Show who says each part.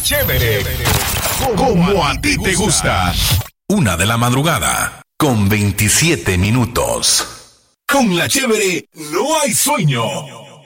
Speaker 1: Chévere. Como a ti te gusta. 1:00 a.m. con 27 minutos. Con La Chévere no hay sueño.